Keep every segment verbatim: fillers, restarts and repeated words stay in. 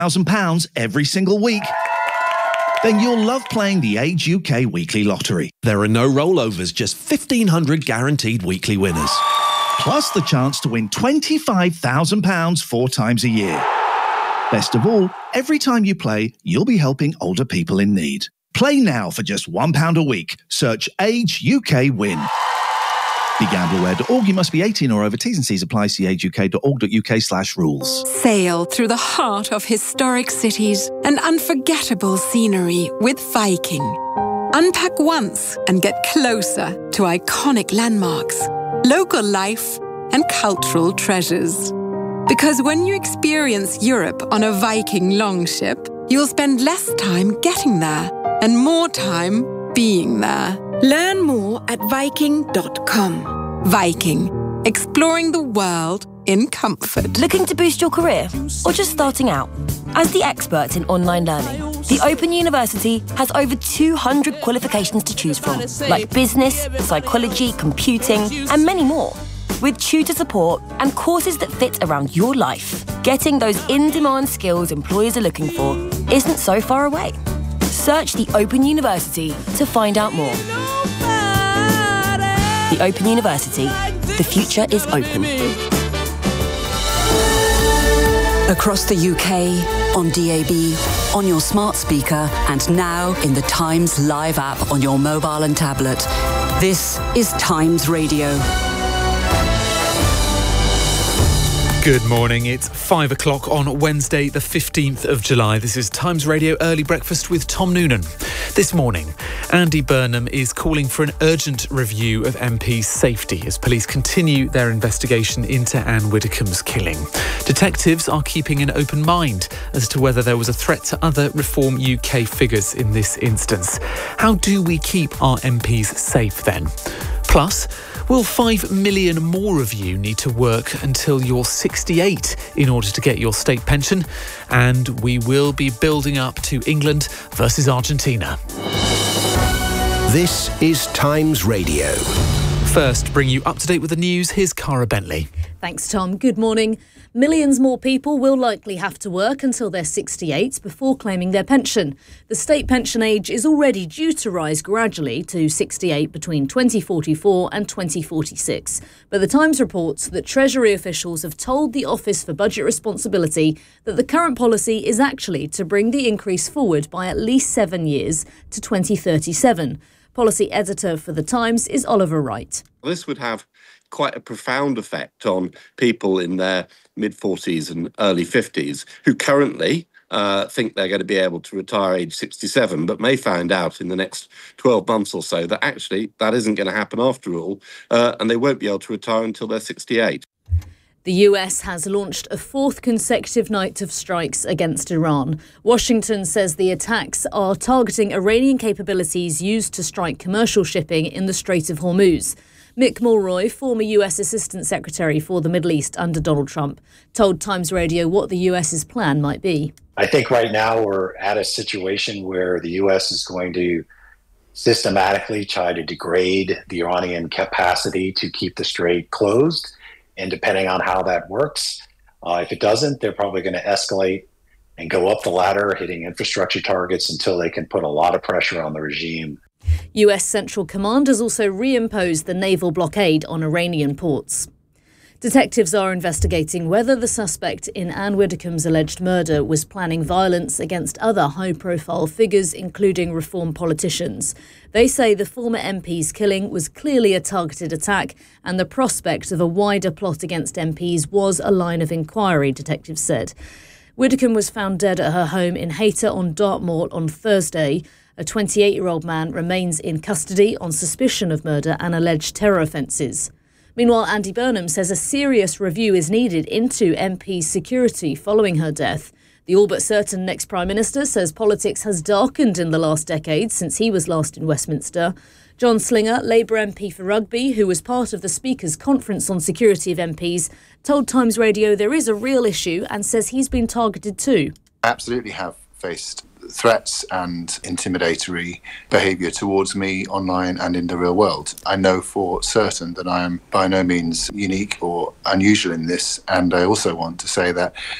one thousand pounds every single week, then you'll love playing the Age U K Weekly Lottery. There are no rollovers, just fifteen hundred guaranteed weekly winners. Plus the chance to win twenty-five thousand pounds four times a year. Best of all, every time you play, you'll be helping older people in need. Play now for just one pound a week. Search Age U K Win. Be gamble aware dot org. You must be eighteen or over. T's and C's apply. See age u k dot org dot u k slash rules. Sail through the heart of historic cities and unforgettable scenery with Viking. Unpack once and get closer to iconic landmarks, local life and cultural treasures. Because when you experience Europe on a Viking longship, you'll spend less time getting there and more time being there. Learn more at viking dot com. Viking, exploring the world in comfort. Looking to boost your career or just starting out? As the experts in online learning, the Open University has over two hundred qualifications to choose from, like business, psychology, computing, and many more. With tutor support and courses that fit around your life, getting those in-demand skills employers are looking for isn't so far away. Search the Open University to find out more. The Open University. The future is open. Across the U K, on D A B, on your smart speaker, and now in the Times Live app on your mobile and tablet. This is Times Radio. Good morning. It's five o'clock on Wednesday, the fifteenth of July. This is Times Radio Early Breakfast with Tom Noonan. This morning, Andy Burnham is calling for an urgent review of M P's safety as police continue their investigation into Anne Widdecombe's killing. Detectives are keeping an open mind as to whether there was a threat to other Reform U K figures in this instance. How do we keep our M Ps safe then? Plus, will five million more of you need to work until you're sixty-eight in order to get your state pension? And we will be building up to England versus Argentina. This is Times Radio. First, to bring you up to date with the news, here's Cara Bentley. Thanks, Tom. Good morning. Millions more people will likely have to work until they're sixty-eight before claiming their pension. The state pension age is already due to rise gradually to sixty-eight between twenty forty-four and twenty forty-six. But the Times reports that Treasury officials have told the Office for Budget Responsibility that the current policy is actually to bring the increase forward by at least seven years to twenty thirty-seven. Policy editor for The Times is Oliver Wright. This would have quite a profound effect on people in their mid-forties and early fifties who currently uh, think they're going to be able to retire age sixty-seven, but may find out in the next twelve months or so that actually that isn't going to happen after all, uh, and they won't be able to retire until they're sixty-eight. The U S has launched a fourth consecutive night of strikes against Iran. Washington says the attacks are targeting Iranian capabilities used to strike commercial shipping in the Strait of Hormuz. Mick Mulroy, former U S Assistant Secretary for the Middle East under Donald Trump, told Times Radio what the US's plan might be. I think right now we're at a situation where the U S is going to systematically try to degrade the Iranian capacity to keep the strait closed. And depending on how that works, uh, if it doesn't, they're probably going to escalate and go up the ladder, hitting infrastructure targets until they can put a lot of pressure on the regime. U S Central Command has also reimposed the naval blockade on Iranian ports. Detectives are investigating whether the suspect in Anne Widdecombe's alleged murder was planning violence against other high-profile figures, including Reform politicians. They say the former M P's killing was clearly a targeted attack, and the prospect of a wider plot against M Ps was a line of inquiry, detectives said. Widdecombe was found dead at her home in Hayter on Dartmoor on Thursday. A twenty-eight-year-old man remains in custody on suspicion of murder and alleged terror offences. Meanwhile, Andy Burnham says a serious review is needed into M P's security following her death. The all but certain next Prime Minister says politics has darkened in the last decade since he was last in Westminster. John Slinger, Labour M P for Rugby, who was part of the Speaker's conference on security of M Ps, told Times Radio there is a real issue and says he's been targeted too. I absolutely have faced threats and intimidatory behaviour towards me online and in the real world. I know for certain that I am by no means unique or unusual in this, and I also want to say that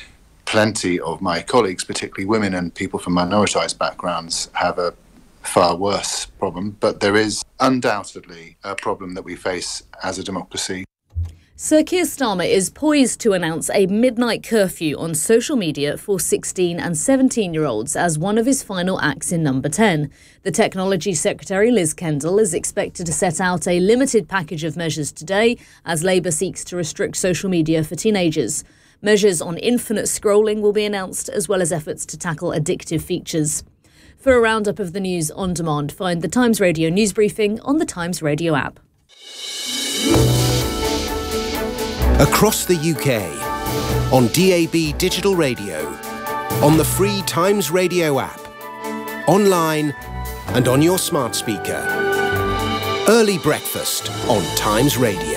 plenty of my colleagues, particularly women and people from minoritised backgrounds, have a far worse problem. But there is undoubtedly a problem that we face as a democracy. Sir Keir Starmer is poised to announce a midnight curfew on social media for sixteen and seventeen-year-olds as one of his final acts in Number ten. The Technology Secretary, Liz Kendall, is expected to set out a limited package of measures today as Labour seeks to restrict social media for teenagers. Measures on infinite scrolling will be announced, as well as efforts to tackle addictive features. For a roundup of the news on demand, find the Times Radio news briefing on the Times Radio app. Across the U K, on D A B digital radio, on the free Times Radio app, online and on your smart speaker. Early breakfast on Times Radio.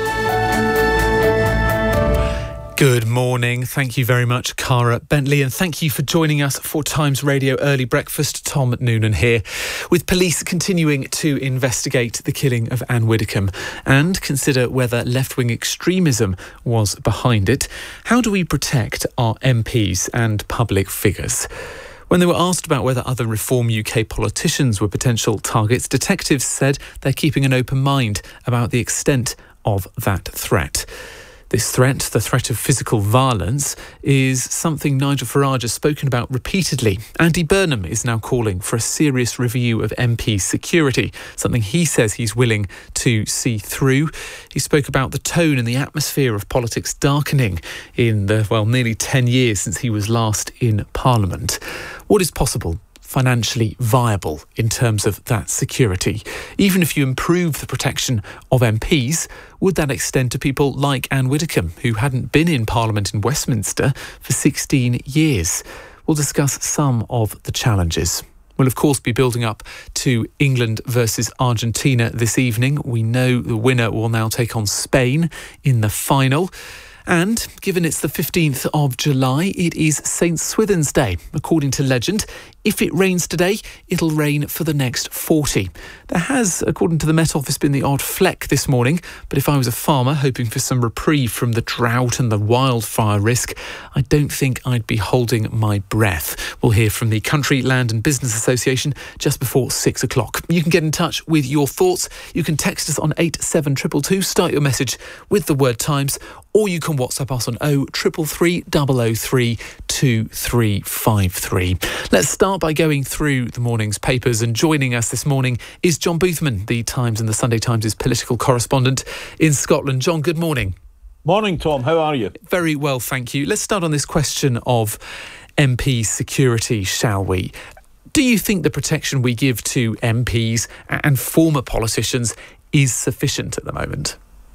Good morning. Thank you very much, Cara Bentley, and thank you for joining us for Times Radio Early Breakfast. Tom Noonan here. With police continuing to investigate the killing of Anne Widdecombe and consider whether left-wing extremism was behind it, how do we protect our M Ps and public figures? When they were asked about whether other Reform U K politicians were potential targets, detectives said they're keeping an open mind about the extent of that threat. This threat, the threat of physical violence, is something Nigel Farage has spoken about repeatedly. Andy Burnham is now calling for a serious review of M P security, something he says he's willing to see through. He spoke about the tone and the atmosphere of politics darkening in the, well, nearly ten years since he was last in Parliament. What is possible? Financially viable in terms of that security? Even if you improve the protection of M Ps, would that extend to people like Anne Widdecombe, who hadn't been in Parliament in Westminster for sixteen years? We'll discuss some of the challenges. We'll, of course, be building up to England versus Argentina this evening. We know the winner will now take on Spain in the final. And given it's the fifteenth of July, it is Saint Swithin's Day. According to legend, if it rains today, it'll rain for the next forty. There has, according to the Met Office, been the odd fleck this morning, but if I was a farmer hoping for some reprieve from the drought and the wildfire risk, I don't think I'd be holding my breath. We'll hear from the Country Land and Business Association just before six o'clock. You can get in touch with your thoughts. You can text us on eight seven two two two, start your message with the word Times, or you can WhatsApp us on oh three three three, double oh three, two three five three. Let's start by going through the morning's papers, and joining us this morning is John Boothman, the Times and the Sunday Times' political correspondent in Scotland. John, good morning. Morning, Tom. How are you? Very well, thank you. Let's start on this question of M P security, shall we? Do you think the protection we give to M Ps and former politicians is sufficient at the moment?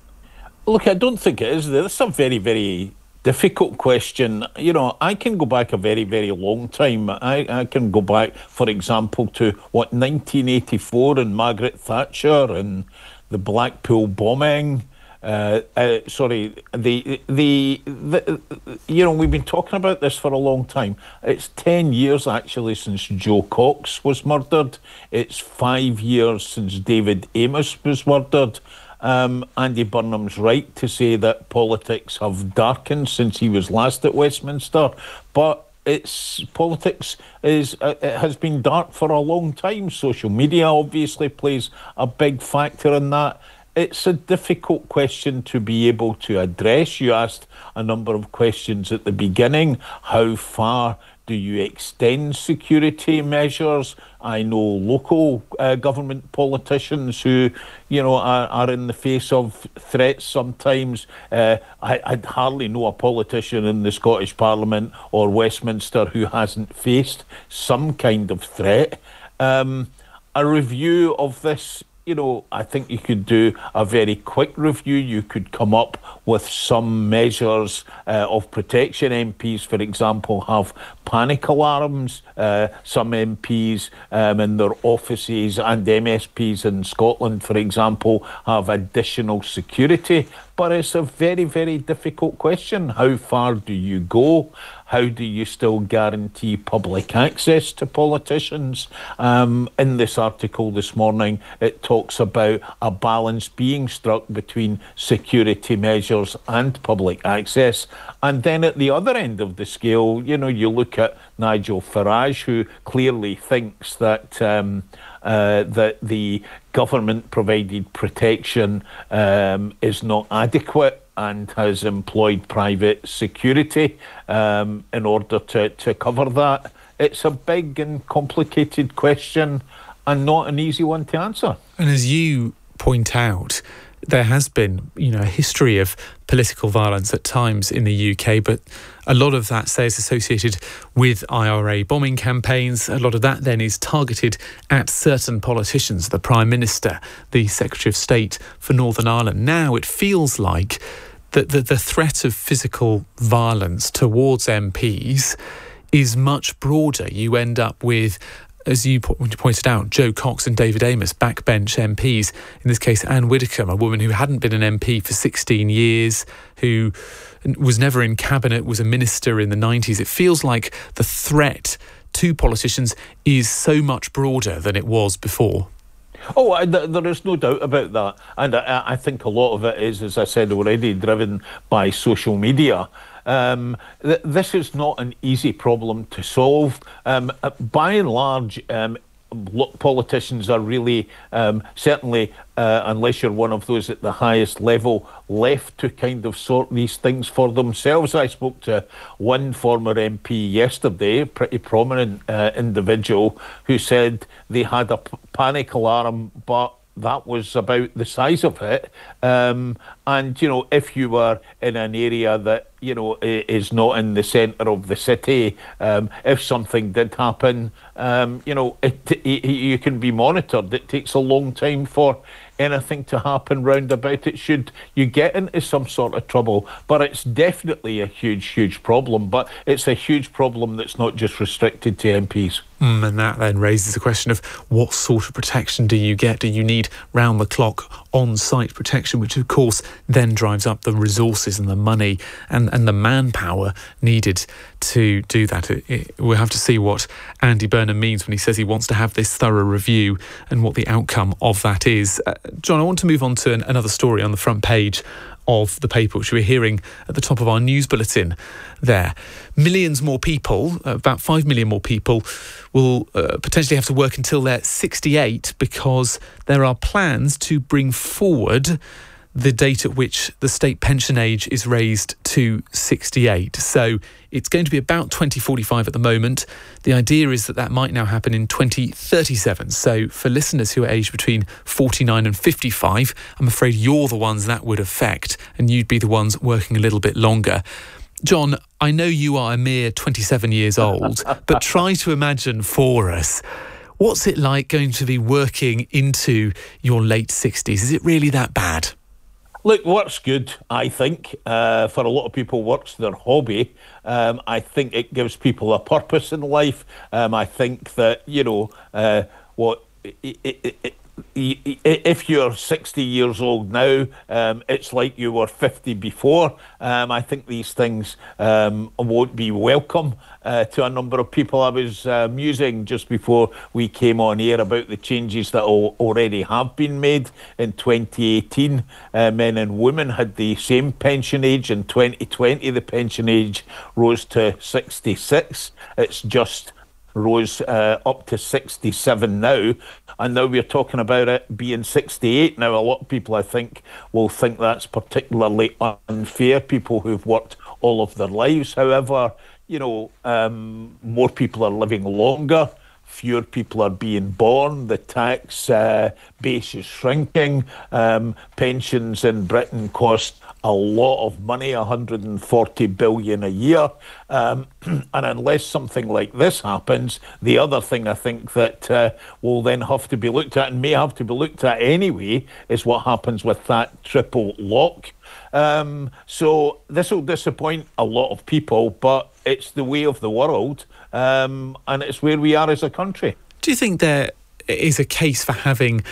Look, I don't think it is. That's a very, very difficult question. You know, I can go back a very, very long time. I, I can go back, for example, to, what, nineteen eighty-four and Margaret Thatcher and the Blackpool bombing. Uh, uh, sorry, the, the, the, you know, we've been talking about this for a long time. It's ten years, actually, since Joe Cox was murdered. It's five years since David Amos was murdered. Um, Andy Burnham's right to say that politics have darkened since he was last at Westminster, but it's politics is uh, it has been dark for a long time. Social media obviously plays a big factor in that. It's a difficult question to be able to address. You asked a number of questions at the beginning. How far do you extend security measures? I know local uh, government politicians who, you know, are, are in the face of threats sometimes. Uh, I, I'd hardly know a politician in the Scottish Parliament or Westminster who hasn't faced some kind of threat. Um, a review of this, you know, I think you could do a very quick review. You could come up with some measures uh, of protection. M Ps, for example, have panic alarms. Uh, some M Ps um, in their offices and M S Ps in Scotland, for example, have additional security but it's a very, very difficult question. How far do you go? How do you still guarantee public access to politicians? Um, in this article this morning, it talks about a balance being struck between security measures and public access. And then at the other end of the scale, you know, you look at Nigel Farage, who clearly thinks that um, uh, that the government-provided protection um, is not adequate, and has employed private security um, in order to, to cover that. It's a big and complicated question and not an easy one to answer. And as you point out, there has been, you know, a history of political violence at times in the U K, but a lot of that, say, is associated with I R A bombing campaigns. A lot of that then is targeted at certain politicians, the Prime Minister, the Secretary of State for Northern Ireland. Now it feels like that the, the threat of physical violence towards M Ps is much broader. You end up with, as you pointed out, Jo Cox and David Amess, backbench M Ps. In this case, Anne Widdecombe, a woman who hadn't been an M P for sixteen years, who was never in cabinet, was a minister in the nineties. It feels like the threat to politicians is so much broader than it was before. Oh, I, th- there is no doubt about that. And I, I think a lot of it is, as I said already, driven by social media. Um, th- this is not an easy problem to solve. Um, by and large, um, politicians are really, um, certainly, uh, unless you're one of those at the highest level, left to kind of sort these things for themselves. I spoke to one former M P yesterday, a pretty prominent uh, individual, who said they had a p- panic alarm, but that was about the size of it. Um, and, you know, if you were in an area that, you know, is not in the centre of the city, um, if something did happen, um, you know, it, it, you can be monitored. It takes a long time for anything to happen round about it should you get into some sort of trouble. But it's definitely a huge, huge problem. But it's a huge problem that's not just restricted to M Ps. Mm, and that then raises the question of what sort of protection do you get? Do you need round-the-clock on-site protection, which of course then drives up the resources and the money and, and the manpower needed to do that? It, it, we'll have to see what Andy Burnham means when he says he wants to have this thorough review and what the outcome of that is. Uh, John, I want to move on to an, another story on the front page of the paper, which we're hearing at the top of our news bulletin there. Millions more people, uh, about five million more people, will uh, potentially have to work until they're sixty-eight because there are plans to bring forward the date at which the state pension age is raised to sixty-eight. So it's going to be about twenty forty-five at the moment. The idea is that that might now happen in twenty thirty-seven. So for listeners who are aged between forty-nine and fifty-five, I'm afraid you're the ones that would affect, and you'd be the ones working a little bit longer. John, I know you are a mere twenty-seven years old, but try to imagine for us, what's it like going to be working into your late sixties? Is it really that bad? Look, work's good, I think. Uh, for a lot of people, work's their hobby. Um, I think it gives people a purpose in life. Um, I think that, you know, uh, what it, it, it, if you're sixty years old now, um, it's like you were fifty before. Um, I think these things um, won't be welcome uh, to a number of people. I was uh, musing just before we came on air about the changes that al- already have been made. In twenty eighteen, uh, men and women had the same pension age. In twenty twenty, the pension age rose to sixty-six. It's just rose uh, up to sixty-seven now, and now we're talking about it being sixty-eight. Now, a lot of people, I think, will think that's particularly unfair, people who've worked all of their lives. However, you know, um, more people are living longer, fewer people are being born, the tax uh, base is shrinking, um, pensions in Britain cost a lot of money, one hundred forty billion a year. Um, and unless something like this happens, the other thing I think that uh, will then have to be looked at, and may have to be looked at anyway, is what happens with that triple lock. Um, so this will disappoint a lot of people, but it's the way of the world, um, and it's where we are as a country. Do you think there is a case for having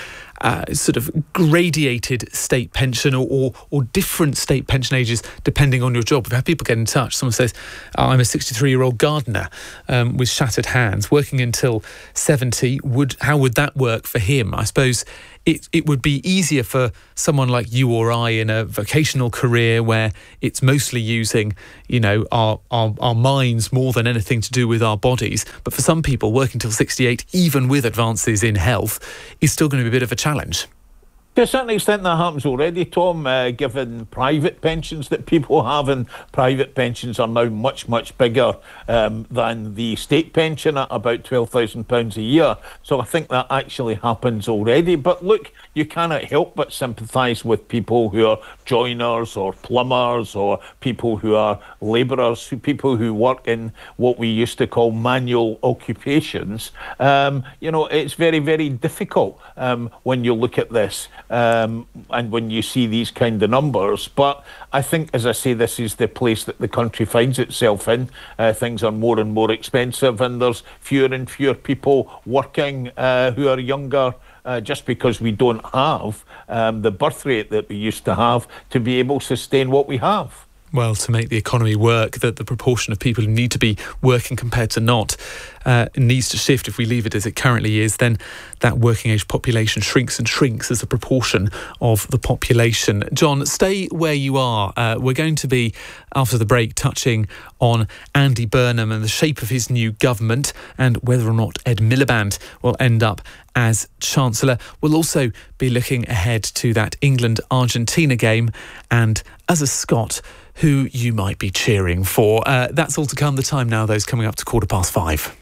uh, sort of gradiated state pension or, or or different state pension ages depending on your job. We've had people get in touch. Someone says, oh, I'm a sixty-three-year-old gardener um, with shattered hands, working until seventy. Would how would that work for him? I suppose it it would be easier for someone like you or I in a vocational career where it's mostly using, you know, our, our, our minds more than anything to do with our bodies. But for some people, working till sixty-eight, even with advances in health, is still going to be a bit of a challenge. To a certain extent, that happens already, Tom, uh, given private pensions that people have, and private pensions are now much, much bigger um, than the state pension at about twelve thousand pounds a year. So I think that actually happens already. But look, you cannot help but sympathise with people who are joiners or plumbers or people who are labourers, people who work in what we used to call manual occupations. Um, you know, it's very, very difficult um, when you look at this. Um, and when you see these kind of numbers. But I think, as I say, this is the place that the country finds itself in. Uh, things are more and more expensive, and there's fewer and fewer people working uh, who are younger, uh, just because we don't have um, the birth rate that we used to have to be able to sustain what we have. Well, to make the economy work, that the proportion of people who need to be working compared to not uh, needs to shift. If we leave it as it currently is, then that working age population shrinks and shrinks as a proportion of the population. John, stay where you are. Uh, we're going to be, after the break, touching on Andy Burnham and the shape of his new government and whether or not Ed Miliband will end up as Chancellor. We'll also be looking ahead to that England-Argentina game, and as a Scot, who you might be cheering for. Uh, that's all to come. The time now, though, is coming up to quarter past five.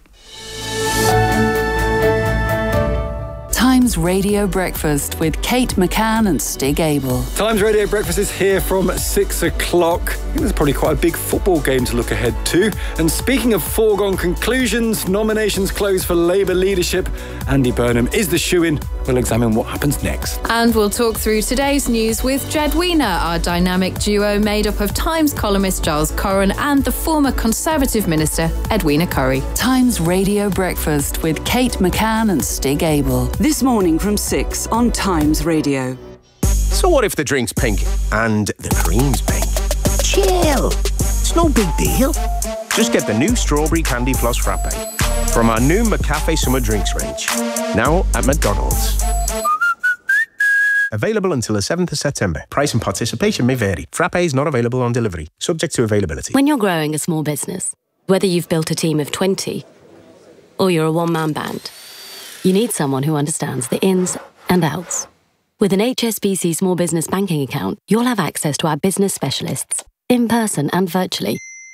Times Radio Breakfast with Kate McCann and Stig Abel. Times Radio Breakfast is here from six o'clock. I think there's probably quite a big football game to look ahead to. And speaking of foregone conclusions, nominations close for Labour leadership. Andy Burnham is the shoo-in. We'll examine what happens next. And we'll talk through today's news with Jed Weiner, our dynamic duo made up of Times columnist Giles Corran and the former Conservative Minister Edwina Currie. Times Radio Breakfast with Kate McCann and Stig Abel. This morning from six on Times Radio. So what if the drink's pink and the cream's pink? Chill. It's no big deal. Just get the new Strawberry Candy Floss Frappe from our new McCafe Summer Drinks range. Now at McDonald's. Available until the seventh of September. Price and participation may vary. Frappe is not available on delivery. Subject to availability. When you're growing a small business, whether you've built a team of twenty or you're a one-man band, you need someone who understands the ins and outs. With an H S B C Small Business Banking account, you'll have access to our business specialists, in person and virtually,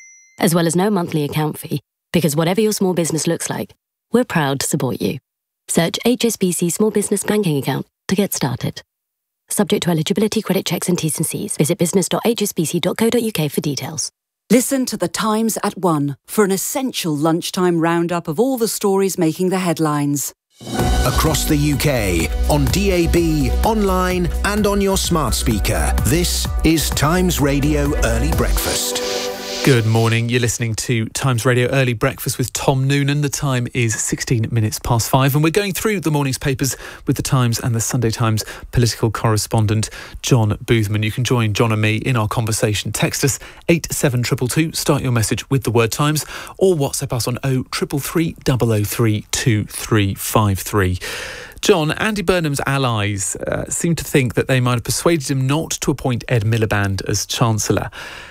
as well as no monthly account fee, because whatever your small business looks like, we're proud to support you. Search H S B C Small Business Banking account to get started. Subject to eligibility, credit checks and T's and C's. Visit business dot h s b c dot co dot u k for details. Listen to The Times at one for an essential lunchtime roundup of all the stories making the headlines. Across the U K, on D A B, online and on your smart speaker. This is Times Radio Early Breakfast. Good morning. You're listening to Times Radio Early Breakfast with Tom Noonan. The time is sixteen minutes past five, and we're going through the morning's papers with the Times and the Sunday Times political correspondent, John Boothman. You can join John and me in our conversation. Text us eight seven two two two, start your message with the word Times, or WhatsApp us on oh three three three, double oh three, two three five three. John, Andy Burnham's allies uh, seem to think that they might have persuaded him not to appoint Ed Miliband as Chancellor.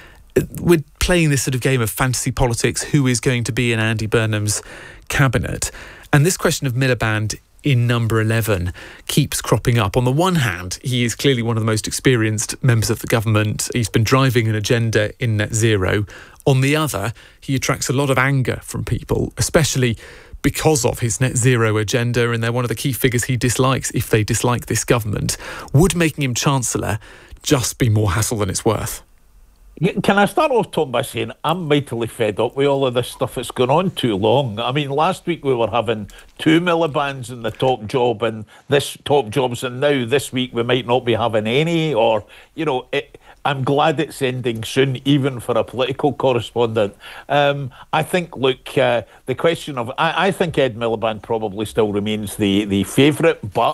We're playing this sort of game of fantasy politics. Who is going to be in Andy Burnham's cabinet? And this question of Miliband in number eleven keeps cropping up. On the one hand, he is clearly one of the most experienced members of the government. He's been driving an agenda in net zero. On the other, he attracts a lot of anger from people, especially because of his net zero agenda, and they're one of the key figures he dislikes if they dislike this government. Would making him Chancellor just be more hassle than it's worth? Can I start off, Tom, by saying I'm mightily fed up with all of this stuff that's gone on too long. I mean, last week we were having two Milibands in the top job and this top jobs, and now this week we might not be having any, or, you know, it, I'm glad it's ending soon, even for a political correspondent. Um, I think, look, uh, the question of... I, I think Ed Miliband probably still remains the, the favourite, but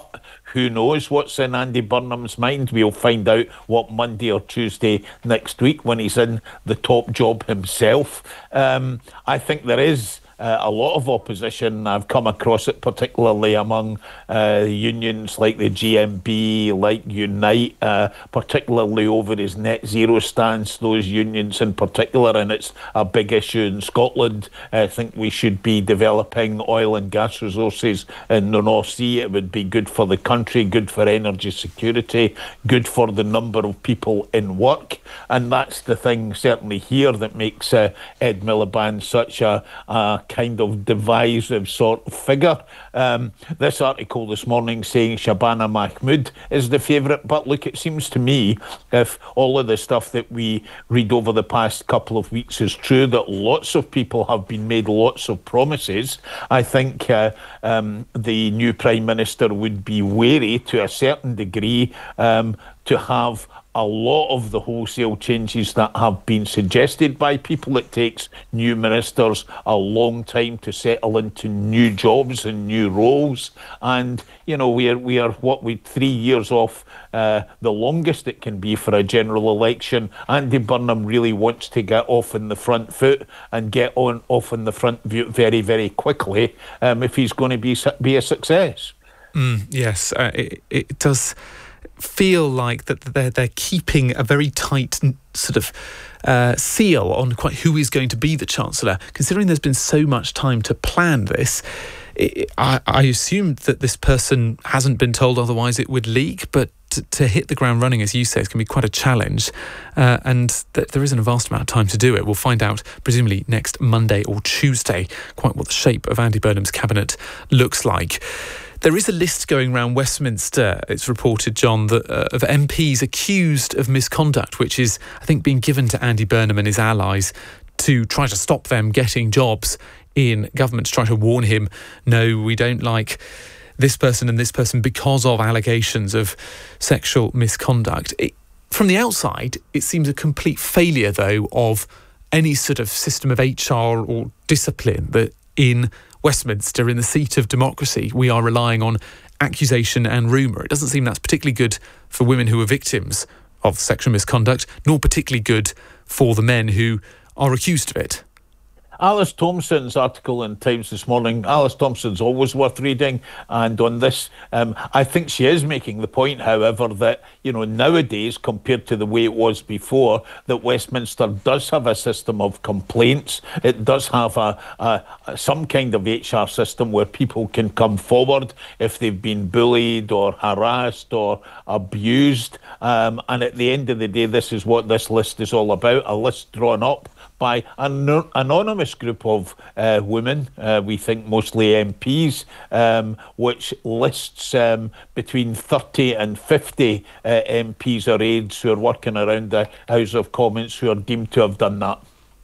Who knows what's in Andy Burnham's mind? We'll find out what Monday or Tuesday next week when he's in the top job himself. Um, I think there is Uh, a lot of opposition. I've come across it particularly among uh, unions like the G M B, like Unite, uh, particularly over his net zero stance, those unions in particular, and it's a big issue in Scotland. I think we should be developing oil and gas resources in the North Sea. It would be good for the country, good for energy security, good for the number of people in work, and that's the thing certainly here that makes uh, Ed Miliband such a, a kind of divisive sort of figure. Um, this article this morning saying Shabana Mahmood is the favourite, but look, it seems to me, if all of the stuff that we read over the past couple of weeks is true, that lots of people have been made lots of promises, I think uh, um, the new Prime Minister would be wary to a certain degree um, to have a lot of the wholesale changes that have been suggested by people. It takes new ministers a long time to settle into new jobs and new roles. And, you know, we are, we are what, we three years off uh, the longest it can be for a general election. Andy Burnham really wants to get off in the front foot and get on off in the front view very, very quickly um, if he's going to be, be a success. Mm, yes, uh, it, it does feel like that they're they're keeping a very tight sort of uh, seal on quite who is going to be the Chancellor. Considering there's been so much time to plan this, it, I, I assumed that this person hasn't been told, otherwise it would leak. But to, to hit the ground running, as you say, is going to be quite a challenge, uh, and th- there isn't a vast amount of time to do it. We'll find out presumably next Monday or Tuesday quite what the shape of Andy Burnham's cabinet looks like. There is a list going around Westminster, it's reported, John, that, uh, of M Ps accused of misconduct, which is, I think, being given to Andy Burnham and his allies to try to stop them getting jobs in government, to try to warn him, no, we don't like this person and this person because of allegations of sexual misconduct. It, from the outside, it seems a complete failure, though, of any sort of system of H R or discipline that in Westminster, in the seat of democracy, we are relying on accusation and rumour. It doesn't seem that's particularly good for women who are victims of sexual misconduct, nor particularly good for the men who are accused of it. Alice Thompson's article in Times this morning, Alice Thompson's always worth reading, and on this, um, I think she is making the point, however, that, you know, nowadays, compared to the way it was before, that Westminster does have a system of complaints. It does have a, a, a some kind of H R system where people can come forward if they've been bullied or harassed or abused, um, and at the end of the day, this is what this list is all about, a list drawn up by an anonymous group of uh, women, uh, we think mostly M Ps, um, which lists um, between thirty and fifty uh, M Ps or aides who are working around the House of Commons who are deemed to have done that.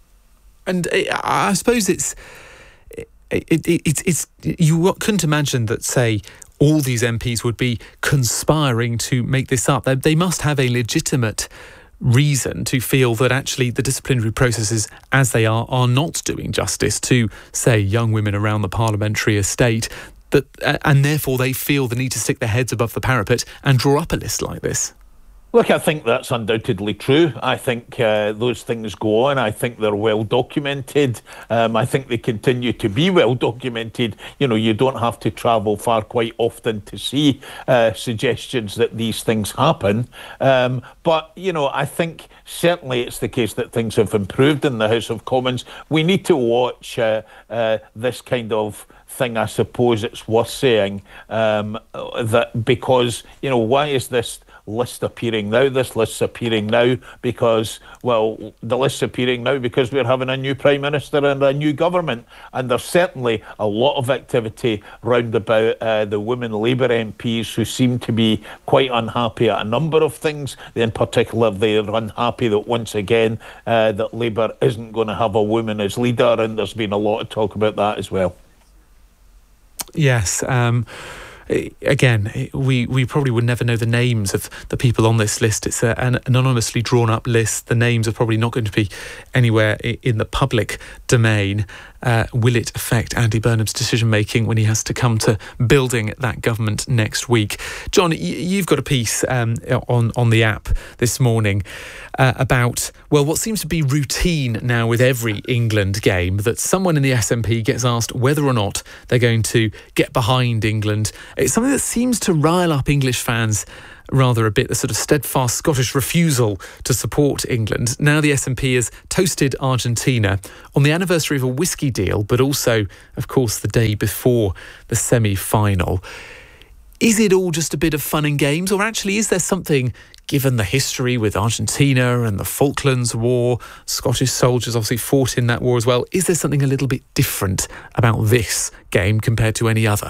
And I suppose it's, it, it, it, it's you couldn't imagine that, say, all these M Ps would be conspiring to make this up. They, they must have a legitimate reason to feel that actually the disciplinary processes as they are are not doing justice to, say, young women around the parliamentary estate, that uh, and therefore they feel the need to stick their heads above the parapet and draw up a list like this. Look, I think that's undoubtedly true. I think uh, those things go on. I think they're well documented. Um, I think they continue to be well documented. You know, you don't have to travel far quite often to see uh, suggestions that these things happen. Um, but, you know, I think certainly it's the case that things have improved in the House of Commons. We need to watch uh, uh, this kind of thing, I suppose it's worth saying, um, that because, you know, why is this list appearing now? This list's appearing now because, well, the list's appearing now because we're having a new Prime Minister and a new government. And there's certainly a lot of activity round about uh, the women Labour M Ps who seem to be quite unhappy at a number of things. In particular, they're unhappy that once again uh, that Labour isn't going to have a woman as leader, and there's been a lot of talk about that as well. Yes, um... again, we, we probably would never know the names of the people on this list. It's a, an anonymously drawn up list. The names are probably not going to be anywhere in the public domain. Uh, will it affect Andy Burnham's decision making when he has to come to building that government next week? John, y- you've got a piece um, on, on the app this morning uh, about, well, what seems to be routine now with every England game, that someone in the S N P gets asked whether or not they're going to get behind England. It's something that seems to rile up English fans rather a bit, the sort of steadfast Scottish refusal to support England. Now the S N P has toasted Argentina on the anniversary of a whiskey deal, but also, of course, the day before the semi-final. Is it all just a bit of fun and games, or actually is there something, given the history with Argentina and the Falklands War, Scottish soldiers obviously fought in that war as well, is there something a little bit different about this game compared to any other?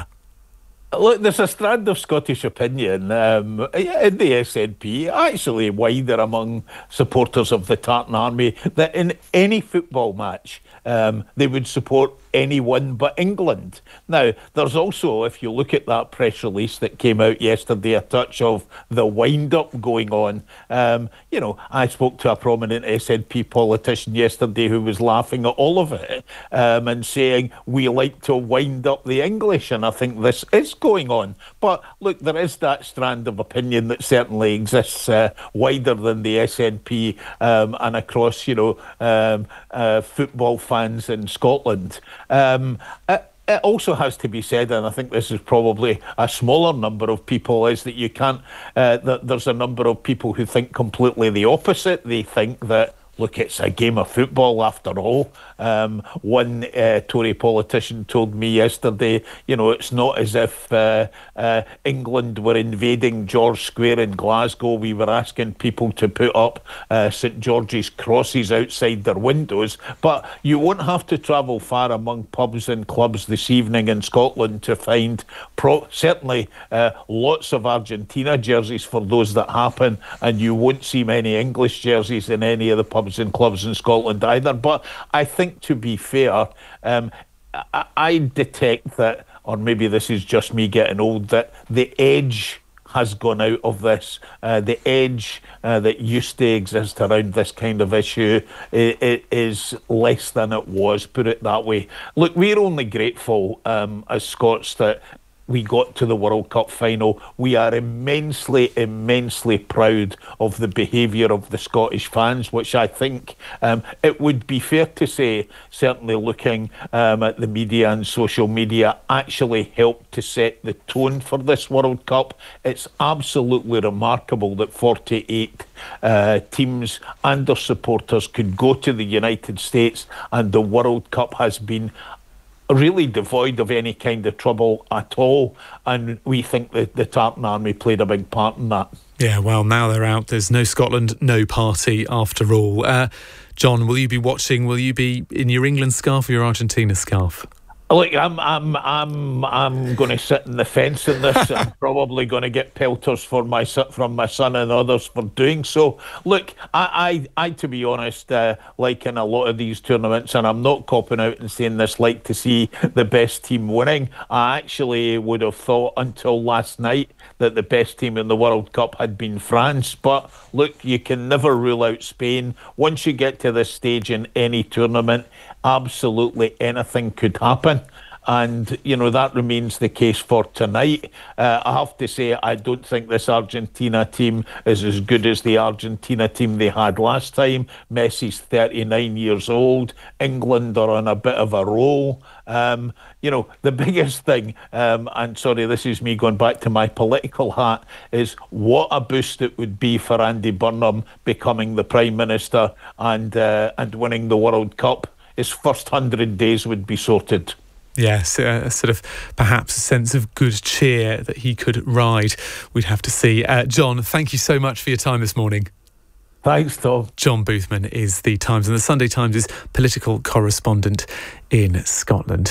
Look, there's a strand of Scottish opinion um, in the S N P, actually wider among supporters of the Tartan Army, that in any football match um, they would support anyone but England. Now, there's also, if you look at that press release that came out yesterday, a touch of the wind-up going on. Um, you know, I spoke to a prominent S N P politician yesterday who was laughing at all of it um, and saying, we like to wind up the English, and I think this is going on. But look, there is that strand of opinion that certainly exists uh, wider than the S N P um, and across, you know, um, uh, football fans in Scotland. Um, it, it also has to be said, and I think this is probably a smaller number of people, is that you can't, uh, that there's a number of people who think completely the opposite. They think that, look, it's a game of football after all. Um, one uh, Tory politician told me yesterday, you know, it's not as if uh, uh, England were invading George Square in Glasgow. We were asking people to put up uh, St George's crosses outside their windows. But you won't have to travel far among pubs and clubs this evening in Scotland to find pro- certainly uh, lots of Argentina jerseys for those that happen, and you won't see many English jerseys in any of the pubs and clubs in Scotland either. But I think, to be fair, um, I, I detect that, or maybe this is just me getting old, that the edge has gone out of this. Uh, the edge uh, that used to exist around this kind of issue it, it is less than it was, put it that way. Look, we're only grateful um, as Scots that we got to the World Cup final. We are immensely, immensely proud of the behaviour of the Scottish fans, which I think um, it would be fair to say, certainly looking um, at the media and social media, actually helped to set the tone for this World Cup. It's absolutely remarkable that forty-eight uh, teams and their supporters could go to the United States, and the World Cup has been really devoid of any kind of trouble at all, and we think that the Tartan Army played a big part in that. Yeah, well, now they're out. There's no Scotland, no party after all. Uh, John, will you be watching? Will you be in your England scarf or your Argentina scarf? Look, I'm I'm I'm I'm going to sit in the fence in this. I'm probably going to get pelters for my from my son and others for doing so. Look, I I, I to be honest, uh, like in a lot of these tournaments, and I'm not copping out and saying this, like to see the best team winning. I actually would have thought until last night that the best team in the World Cup had been France. But look, you can never rule out Spain. Once you get to this stage in any tournament, absolutely anything could happen. And, you know, that remains the case for tonight. Uh, I have to say, I don't think this Argentina team is as good as the Argentina team they had last time. Messi's thirty-nine years old. England are on a bit of a roll. Um, you know, the biggest thing, um, and sorry, this is me going back to my political hat, is what a boost it would be for Andy Burnham becoming the Prime Minister and uh, and winning the World Cup. His first hundred days would be sorted. Yes, a sort of perhaps a sense of good cheer that he could ride. We'd have to see. Uh, John, thank you so much for your time this morning. Thanks, Tom. John Boothman is the Times and the Sunday Times' political correspondent in Scotland.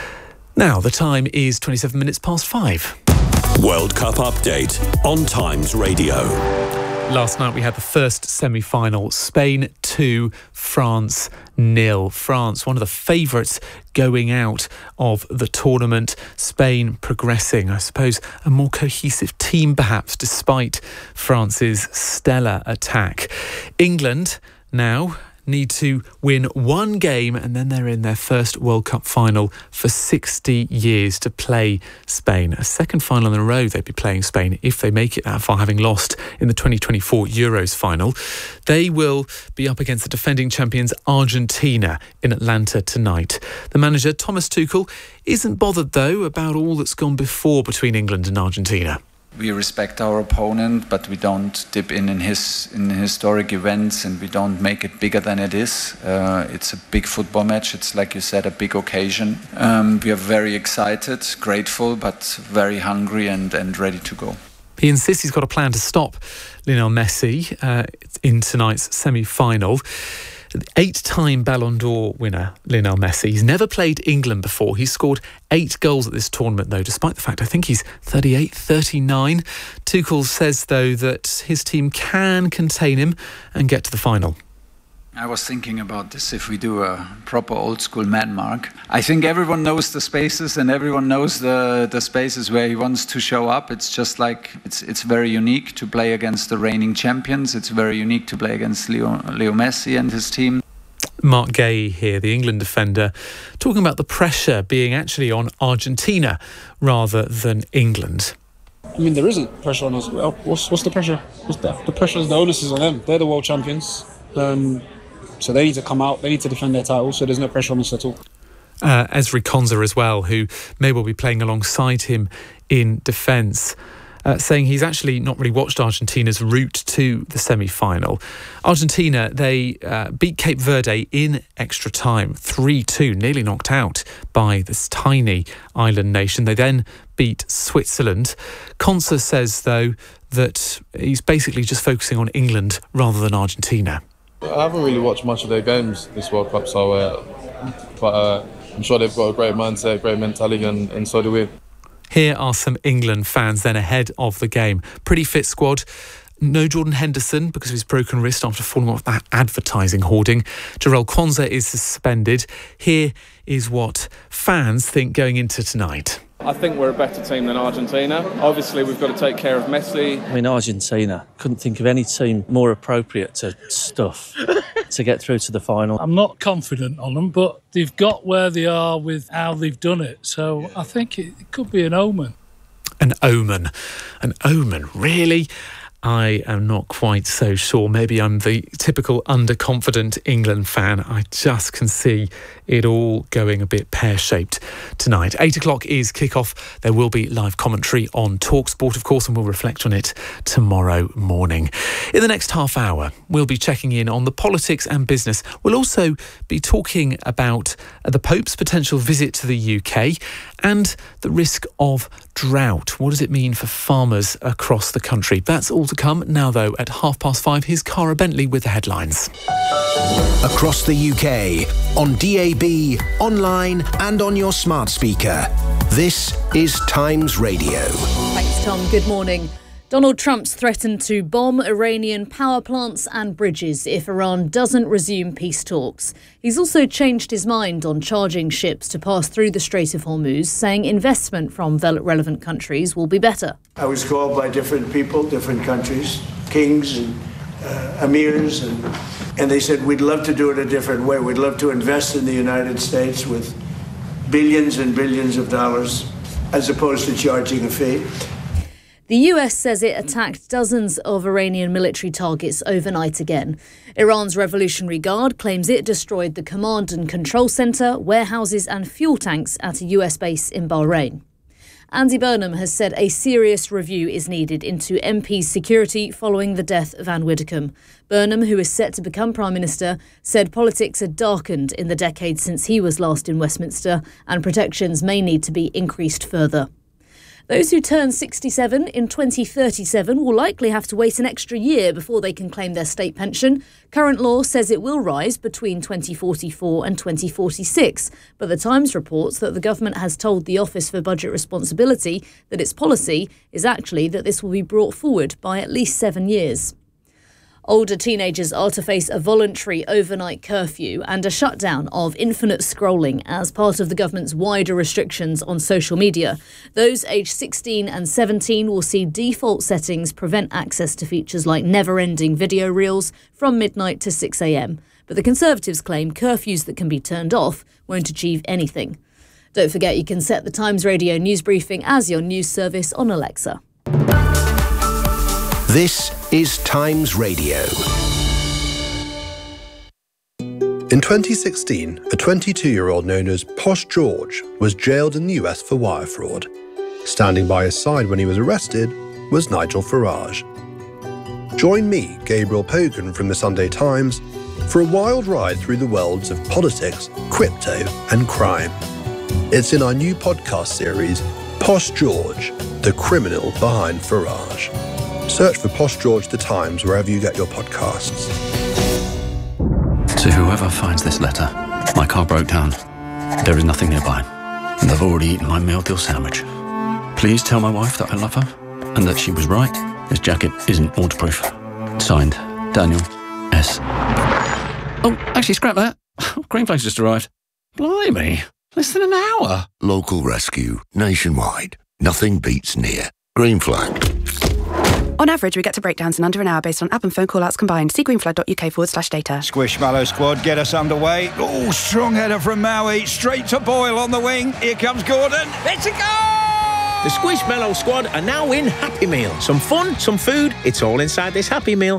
Now, the time is twenty-seven minutes past five. World Cup update on Times Radio. Last night we had the first semi-final, Spain two, France nil. France, one of the favourites going out of the tournament. Spain progressing, I suppose, a more cohesive team perhaps, despite France's stellar attack. England now need to win one game and then they're in their first World Cup final for sixty years to play Spain. A second final in a row they'd be playing Spain if they make it that far, having lost in the twenty twenty-four Euros final. They will be up against the defending champions Argentina in Atlanta tonight. The manager, Thomas Tuchel, isn't bothered though about all that's gone before between England and Argentina. We respect our opponent, but we don't dip in in his in historic events, and we don't make it bigger than it is. Uh, it's a big football match. It's, like you said, a big occasion. Um, we are very excited, grateful, but very hungry and, and ready to go. He insists he's got a plan to stop Lionel Messi uh, in tonight's semi-final. Eight-time Ballon d'Or winner Lionel Messi. He's never played England before. He's scored eight goals at this tournament, though, despite the fact I think he's thirty-eight, thirty-nine. Tuchel says, though, that his team can contain him and get to the final. I was thinking about this if we do a proper old school man mark. I think everyone knows the spaces and everyone knows the, the spaces where he wants to show up. It's just like, it's it's very unique to play against the reigning champions. It's very unique to play against Leo, Leo Messi and his team. Mark Gay here, the England defender, talking about the pressure being actually on Argentina rather than England. I mean, there isn't pressure on us. Well, what's, what's the pressure? What's the, the pressure is the onus is on them. They're the world champions. Um, So they need to come out, they need to defend their title, so there's no pressure on us at all. Uh, Ezri Konsa as well, who may well be playing alongside him in defence, uh, saying he's actually not really watched Argentina's route to the semi-final. Argentina, they uh, beat Cape Verde in extra time, three two, nearly knocked out by this tiny island nation. They then beat Switzerland. Konsa says, though, that he's basically just focusing on England rather than Argentina. I haven't really watched much of their games this World Cup, so uh, but uh, I'm sure they've got a great mindset, great mentality, and, and so do we. Here are some England fans then ahead of the game. Pretty fit squad. No Jordan Henderson because of his broken wrist after falling off that advertising hoarding. Jarell Quansah is suspended. Here is what fans think going into tonight. I think we're a better team than Argentina. Obviously, we've got to take care of Messi. I mean, Argentina, couldn't think of any team more appropriate to stuff to get through to the final. I'm not confident on them, but they've got where they are with how they've done it. So I think it, it could be an omen. An omen. An omen, really? I am not quite so sure. Maybe I'm the typical underconfident England fan. I just can see it all going a bit pear-shaped tonight. Eight o'clock is kick-off. There will be live commentary on TalkSport, of course, and we'll reflect on it tomorrow morning. In the next half hour, we'll be checking in on the politics and business. We'll also be talking about the Pope's potential visit to the U K and the risk of drought. What does it mean for farmers across the country? That's all to come. Now, though, at half past five, here's Cara Bentley with the headlines. Across the U K, on D A B, online and on your smart speaker. This is Times Radio. Thanks, Tom. Good morning. Donald Trump's threatened to bomb Iranian power plants and bridges if Iran doesn't resume peace talks. He's also changed his mind on charging ships to pass through the Strait of Hormuz, saying investment from relevant countries will be better. I was called by different people, different countries, kings and uh, emirs, and, and they said, we'd love to do it a different way. We'd love to invest in the United States with billions and billions of dollars as opposed to charging a fee. The U S says it attacked dozens of Iranian military targets overnight again. Iran's Revolutionary Guard claims it destroyed the command and control centre, warehouses and fuel tanks at a U S base in Bahrain. Andy Burnham has said a serious review is needed into M P's security following the death of Anne Widdecombe. Burnham, who is set to become Prime Minister, said politics had darkened in the decade since he was last in Westminster and protections may need to be increased further. Those who turn sixty-seven in twenty thirty-seven will likely have to wait an extra year before they can claim their state pension. Current law says it will rise between twenty forty-four and twenty forty-six, but The Times reports that the government has told the Office for Budget Responsibility that its policy is actually that this will be brought forward by at least seven years. Older teenagers are to face a voluntary overnight curfew and a shutdown of infinite scrolling as part of the government's wider restrictions on social media. Those aged sixteen and seventeen will see default settings prevent access to features like never-ending video reels from midnight to six a.m. But the Conservatives claim curfews that can be turned off won't achieve anything. Don't forget you can set the Times Radio news briefing as your news service on Alexa. This is Times Radio. In twenty sixteen, a twenty-two-year-old known as Posh George was jailed in the U S for wire fraud. Standing by his side when he was arrested was Nigel Farage. Join me, Gabriel Pogan from the Sunday Times, for a wild ride through the worlds of politics, crypto and crime. It's in our new podcast series, Posh George, the criminal behind Farage. Search for Posh George The Times wherever you get your podcasts. To whoever finds this letter, my car broke down. There is nothing nearby, and I've already eaten my meal-deal sandwich. Please tell my wife that I love her, and that she was right. This jacket isn't waterproof. Signed, Daniel S. Oh, actually, scrap that. Green Flag's just arrived. Blimey, less than an hour. Local rescue, nationwide. Nothing beats near. Green Flag. On average, we get to breakdowns in under an hour based on app and phone call-outs combined. See greenflag.uk forward slash data. Squishmallow squad, get us underway. Oh, strong header from Maui. Straight to Boyle on the wing. Here comes Gordon. It's a goal! The Squishmallow squad are now in Happy Meal. Some fun, some food. It's all inside this Happy Meal.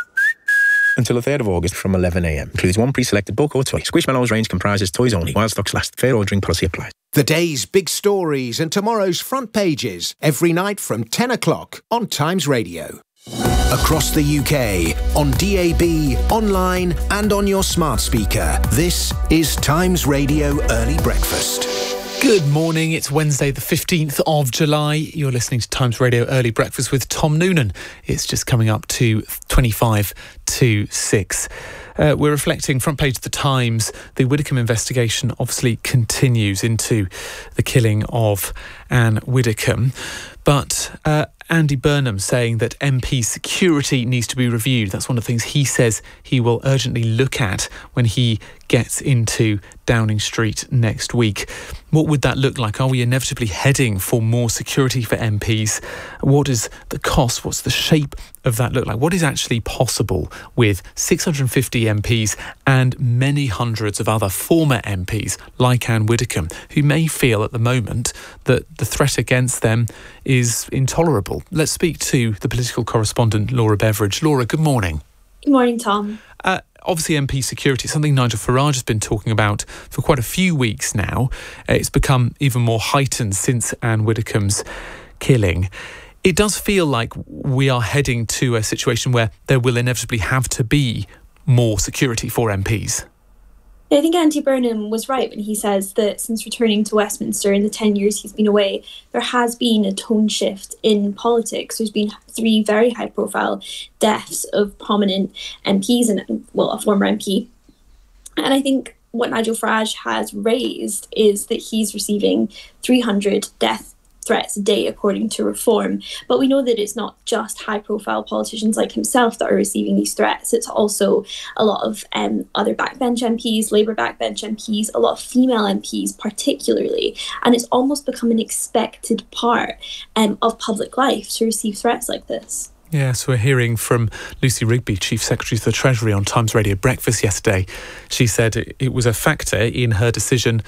Until the third of August from eleven a.m. Includes one pre-selected book or toy. Squishmallow's range comprises toys only. While stocks last. Fair ordering policy applies. The day's big stories and tomorrow's front pages every night from ten o'clock on Times Radio. Across the U K, on D A B, online and on your smart speaker, this is Times Radio Early Breakfast. Good morning, it's Wednesday the fifteenth of July. You're listening to Times Radio Early Breakfast with Tom Noonan. It's just coming up to twenty-five to six. Uh, we're reflecting, front page of the Times, the Widdicombe investigation obviously continues into the killing of Anne Widdicombe. But uh, Andy Burnham saying that M P security needs to be reviewed. That's one of the things he says he will urgently look at when he gets into Downing Street next week. What would that look like? Are we inevitably heading for more security for M Ps? What is the cost? What's the shape of that look like? What is actually possible with six hundred fifty M Ps and many hundreds of other former M Ps like Anne Widdicombe, who may feel at the moment that the threat against them is intolerable? Let's speak to the political correspondent Laura Beveridge. Laura, good morning. Good morning, Tom. Uh, obviously, M P security is something Nigel Farage has been talking about for quite a few weeks now. Uh, it's become even more heightened since Anne Widdicombe's killing. It does feel like we are heading to a situation where there will inevitably have to be more security for M Ps. I think Andy Burnham was right when he says that since returning to Westminster in the ten years he's been away, there has been a tone shift in politics. There's been three very high-profile deaths of prominent M Ps and, well, a former M P. And I think what Nigel Farage has raised is that he's receiving three hundred death threats a day, according to Reform. But we know that it's not just high-profile politicians like himself that are receiving these threats. It's also a lot of um, other backbench M Ps, Labour backbench M Ps, a lot of female M Ps particularly. And it's almost become an expected part um, of public life to receive threats like this. Yes, we're hearing from Lucy Rigby, Chief Secretary to the Treasury, on Times Radio Breakfast yesterday. She said it was a factor in her decision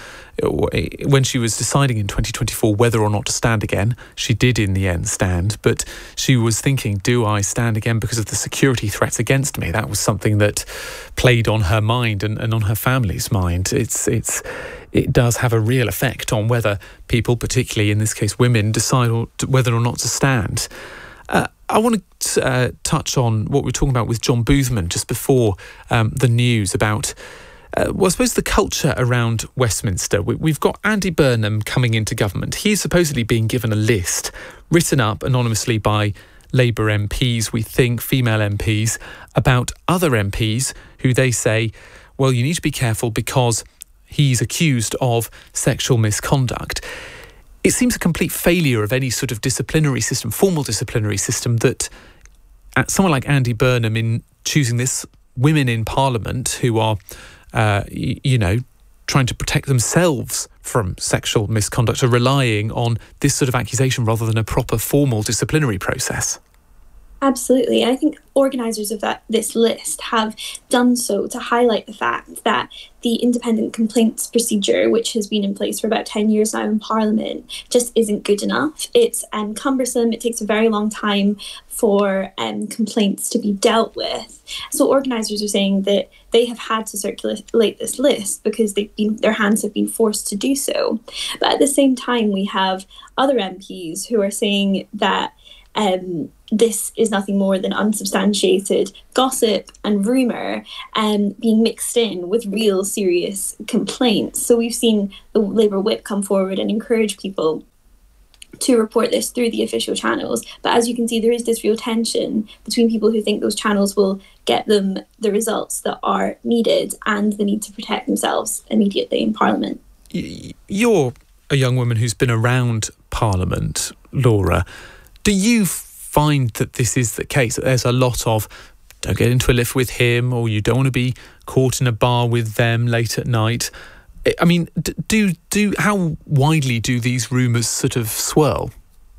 when she was deciding in twenty twenty-four whether or not to stand again. She did in the end stand, but she was thinking, do I stand again because of the security threats against me? That was something that played on her mind and, and on her family's mind. It's it's it does have a real effect on whether people, particularly in this case women, decide whether or not to stand. Uh, I want to uh, touch on what we were talking about with John Boothman just before um, the news about, uh, well, I suppose the culture around Westminster. We, we've got Andy Burnham coming into government. He's supposedly being given a list written up anonymously by Labour M Ps, we think, female M Ps, about other M Ps who they say, well, you need to be careful because he's accused of sexual misconduct. It seems a complete failure of any sort of disciplinary system, formal disciplinary system, that someone like Andy Burnham in choosing this women in Parliament who are, uh, y- you know, trying to protect themselves from sexual misconduct are relying on this sort of accusation rather than a proper formal disciplinary process. Absolutely. I think organisers of that this list have done so to highlight the fact that the independent complaints procedure, which has been in place for about ten years now in Parliament, just isn't good enough. It's um, cumbersome. It takes a very long time for um, complaints to be dealt with. So organisers are saying that they have had to circulate this list because they've been, their hands have been forced to do so. But at the same time, we have other M Ps who are saying that um, this is nothing more than unsubstantiated gossip and rumour um, being mixed in with real serious complaints. So we've seen the Labour whip come forward and encourage people to report this through the official channels. But as you can see, there is this real tension between people who think those channels will get them the results that are needed and the need to protect themselves immediately in Parliament. You're a young woman who's been around Parliament, Laura. Do you find that this is the case, that there's a lot of don't get into a lift with him, or you don't want to be caught in a bar with them late at night? I mean, do do how widely do these rumours sort of swirl?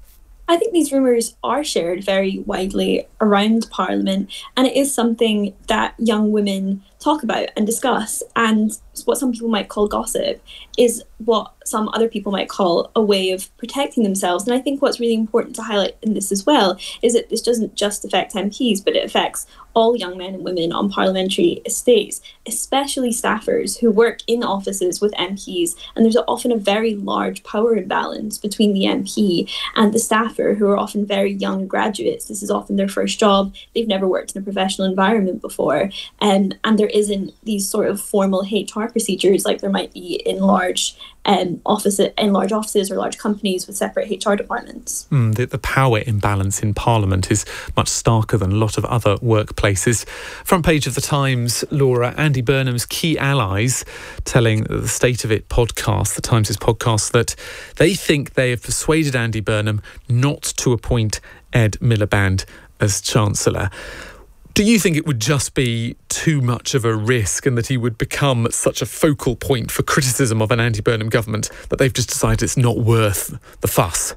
I think these rumours are shared very widely around Parliament, and it is something that young women talk about and discuss. And what some people might call gossip is what some other people might call a way of protecting themselves. And I think what's really important to highlight in this as well is that this doesn't just affect M Ps, but it affects all young men and women on parliamentary estates, especially staffers who work in offices with M Ps. And there's often a very large power imbalance between the M P and the staffer, who are often very young graduates. This is often their first job. They've never worked in a professional environment before. Um, and there isn't these sort of formal H R procedures like there might be in large um, office, in large offices or large companies with separate H R departments. Mm, the, the power imbalance in Parliament is much starker than a lot of other workplaces. Front page of the Times, Laura, Andy Burnham's key allies telling the State of It podcast, the Times' podcast, that they think they have persuaded Andy Burnham not to appoint Ed Miliband as Chancellor. Do you think it would just be too much of a risk and that he would become such a focal point for criticism of an Andy Burnham government that they've just decided it's not worth the fuss?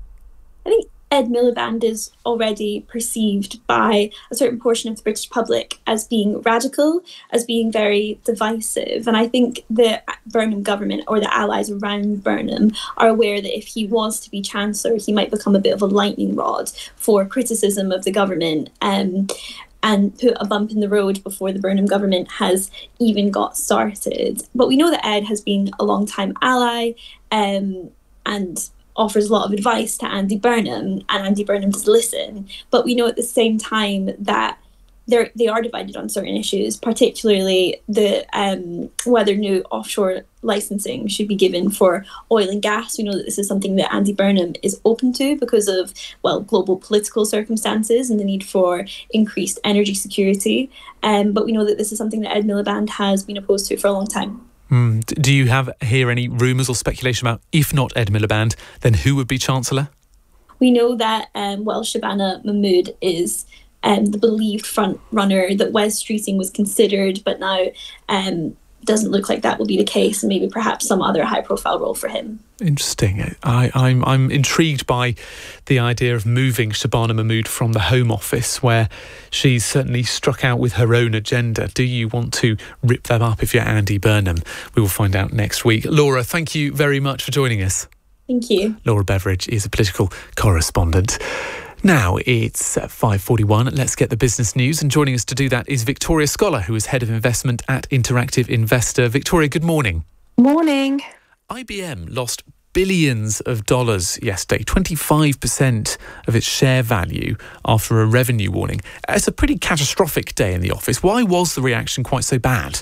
I think Ed Miliband is already perceived by a certain portion of the British public as being radical, as being very divisive. And I think the Burnham government, or the allies around Burnham, are aware that if he was to be Chancellor, he might become a bit of a lightning rod for criticism of the government. Um, and put a bump in the road before the Burnham government has even got started. But we know that Ed has been a long-time ally um, and offers a lot of advice to Andy Burnham, and Andy Burnham does listen. But we know at the same time that they're, they are divided on certain issues, particularly the um, whether new offshore licensing should be given for oil and gas. We know that this is something that Andy Burnham is open to because of, well, global political circumstances and the need for increased energy security. Um, but we know that this is something that Ed Miliband has been opposed to for a long time. Mm. Do you have hear any rumours or speculation about, if not Ed Miliband, then who would be Chancellor? We know that, um, well, Shabana Mahmood is um, the believed front runner, that Wes Streeting was considered, but now um, doesn't look like that will be the case, and maybe perhaps some other high-profile role for him. Interesting. I, I'm I'm intrigued by the idea of moving Shabana Mahmood from the Home Office, where she's certainly struck out with her own agenda. Do you want to rip them up if you're Andy Burnham? We will find out next week. Laura, thank you very much for joining us. Thank you. Laura Beveridge is a political correspondent. Now it's five forty-one. Let's get the business news. And joining us to do that is Victoria Scholar, who is Head of Investment at Interactive Investor. Victoria, good morning. Morning. I B M lost billions of dollars yesterday, twenty-five percent of its share value after a revenue warning. It's a pretty catastrophic day in the office. Why was the reaction quite so bad?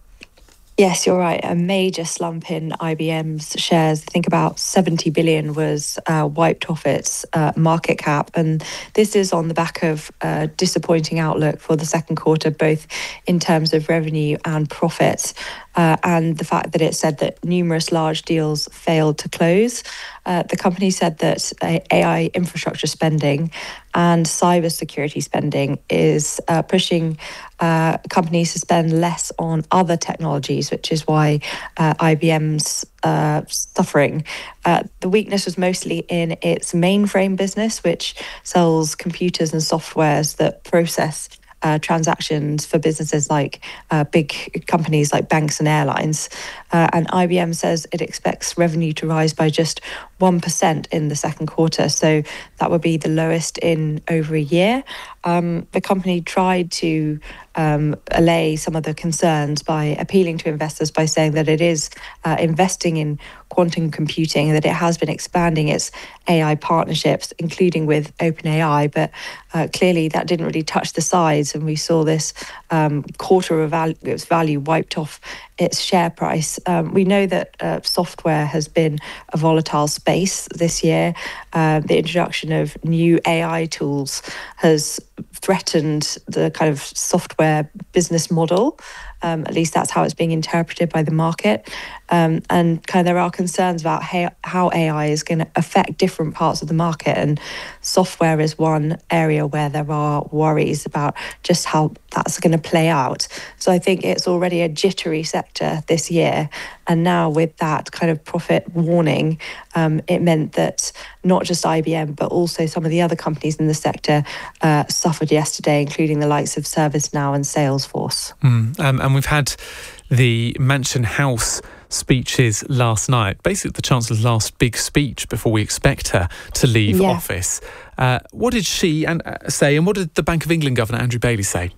Yes, you're right. A major slump in I B M's shares. I think about seventy billion was uh, wiped off its uh, market cap. And this is on the back of a disappointing outlook for the second quarter, both in terms of revenue and profits. Uh, and the fact that it said that numerous large deals failed to close. Uh, the company said that uh, A I infrastructure spending and cybersecurity spending is uh, pushing uh, companies to spend less on other technologies, which is why uh, I B M's uh, suffering. Uh, the weakness was mostly in its mainframe business, which sells computers and softwares that process Uh, transactions for businesses like uh, big companies like banks and airlines. Uh, and I B M says it expects revenue to rise by just one percent in the second quarter. So that would be the lowest in over a year. Um, the company tried to um, allay some of the concerns by appealing to investors by saying that it is uh, investing in quantum computing, that it has been expanding its A I partnerships, including with OpenAI, but uh, clearly that didn't really touch the sides, and we saw this um, quarter of val- its value wiped off its share price. Um, we know that uh, software has been a volatile space this year. Uh, the introduction of new A I tools has threatened the kind of software business model. Um, at least that's how it's being interpreted by the market. Um, and kind of there are concerns about how, how A I is going to affect different parts of the market. And software is one area where there are worries about just how that's going to play out. So I think it's already a jittery sector this year. And now with that kind of profit warning, um, it meant that not just I B M, but also some of the other companies in the sector uh, suffered yesterday, including the likes of ServiceNow and Salesforce. Mm, um, and we've had the Mansion House speeches last night, basically the Chancellor's last big speech before we expect her to leave yeah. office. Uh, what did she and uh, say, and what did the Bank of England Governor Andrew Bailey say?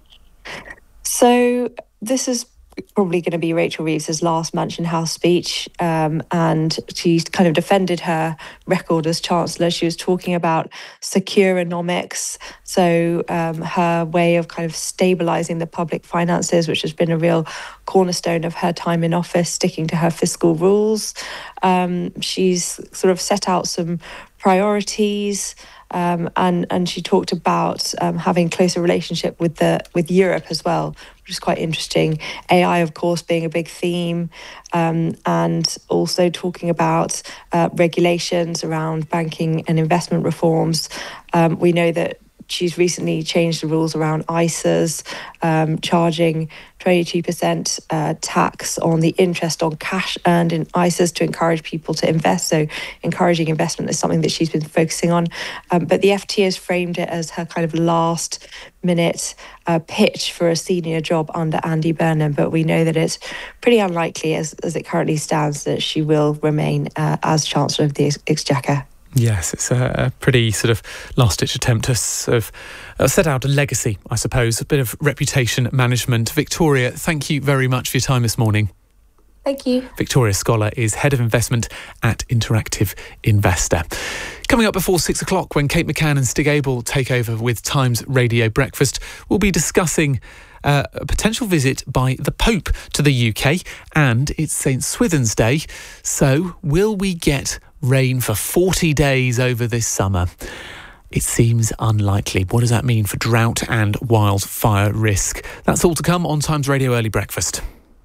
So this is probably going to be Rachel Reeves's last Mansion House speech, um, and she's kind of defended her record as Chancellor. She was talking about securenomics, so um, her way of kind of stabilising the public finances, which has been a real cornerstone of her time in office, sticking to her fiscal rules. Um, she's sort of set out some priorities. Um, and and she talked about um, having closer relationship with the with Europe as well, which is quite interesting. A I, of course, being a big theme, um, and also talking about uh, regulations around banking and investment reforms. Um, we know that she's recently changed the rules around I S As, um, charging twenty-two percent uh, tax on the interest on cash earned in I S As to encourage people to invest. So encouraging investment is something that she's been focusing on. Um, but the F T has framed it as her kind of last minute uh, pitch for a senior job under Andy Burnham. But we know that it's pretty unlikely as, as it currently stands that she will remain uh, as Chancellor of the Exchequer. Yes, it's a, a pretty sort of last-ditch attempt to sort of uh, set out a legacy, I suppose, a bit of reputation management. Victoria, thank you very much for your time this morning. Thank you. Victoria Scholar is Head of Investment at Interactive Investor. Coming up before six o'clock, when Kate McCann and Stig Abel take over with Times Radio Breakfast, we'll be discussing Uh, a potential visit by the Pope to the U K, and it's Saint Swithin's Day. So will we get rain for forty days over this summer? It seems unlikely. What does that mean for drought and wildfire risk? That's all to come on Times Radio Early Breakfast.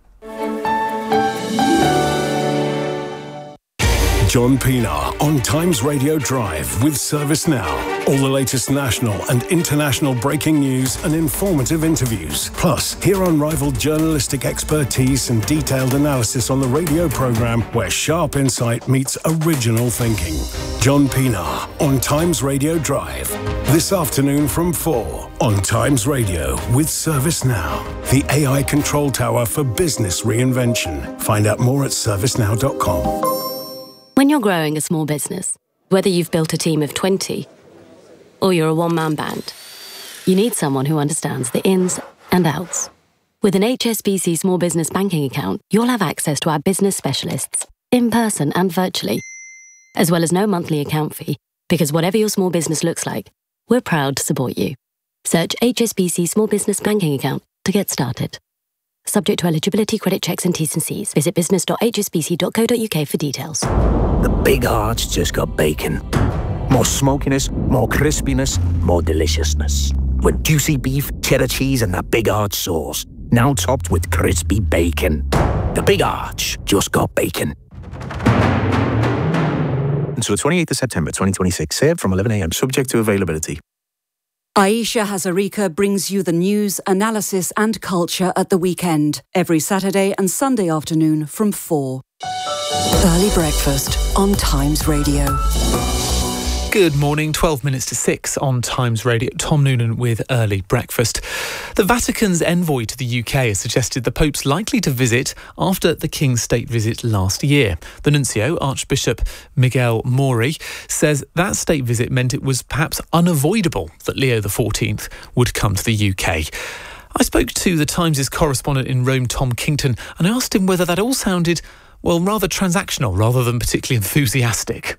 John Pienaar on Times Radio Drive with ServiceNow. All the latest national and international breaking news and informative interviews. Plus, hear unrivaled journalistic expertise and detailed analysis on the radio programme where sharp insight meets original thinking. John Pienaar on Times Radio Drive. This afternoon from four on Times Radio with ServiceNow. The A I control tower for business reinvention. Find out more at service now dot com. When you're growing a small business, whether you've built a team of twenty or you're a one-man band, you need someone who understands the ins and outs. With an H S B C Small Business Banking account, you'll have access to our business specialists, in person and virtually, as well as no monthly account fee, because whatever your small business looks like, we're proud to support you. Search H S B C Small Business Banking account to get started. Subject to eligibility, credit checks and T's and C's. Visit business dot h s b c dot co dot u k for details. The Big Arch just got bacon. More smokiness, more crispiness, more deliciousness. With juicy beef, cheddar cheese and that Big Arch sauce. Now topped with crispy bacon. The Big Arch just got bacon. until the twenty-eighth of September twenty twenty-six. Served from eleven a m, subject to availability. Aisha Hazarika brings you the news, analysis and culture at the weekend, every Saturday and Sunday afternoon from four. Early breakfast on Times Radio. Good morning, twelve minutes to six on Times Radio. Tom Noonan with Early Breakfast. The Vatican's envoy to the U K has suggested the Pope's likely to visit after the King's state visit last year. The nuncio, Archbishop Miguel Mori, says that state visit meant it was perhaps unavoidable that Leo the fourteenth would come to the U K. I spoke to the Times' correspondent in Rome, Tom Kington, and I asked him whether that all sounded, well, rather transactional rather than particularly enthusiastic.